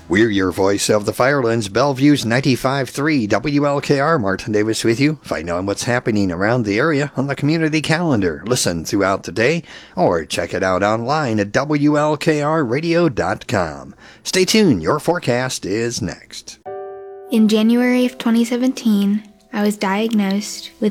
We're your voice of the Firelands, Bellevue's 95.3 WLKR. Martin Davis with you. Find out what's happening around the area on the community calendar. Listen throughout the day or check it out online at WLKRradio.com. Stay tuned. Your forecast is next. In January of 2017, I was diagnosed with